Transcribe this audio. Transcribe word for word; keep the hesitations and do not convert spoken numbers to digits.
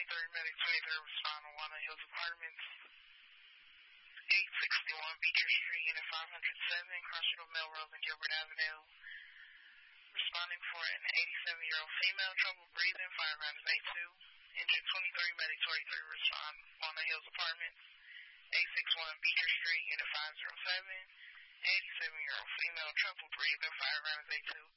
twenty-three, Medic twenty-three, respond to Walnut Hills Apartments, eight sixty-one Beecher Street, Unit five oh seven, Crossroad Melrose and Gilbert Avenue. Responding for an eighty-seven-year-old female, trouble breathing, fire around A two. Engine twenty-three, Medic twenty-three, respond Walnut Hills Apartments, eight sixty-one Beecher Street, Unit five oh seven. eighty-seven-year-old female, trouble breathing, fire around A two.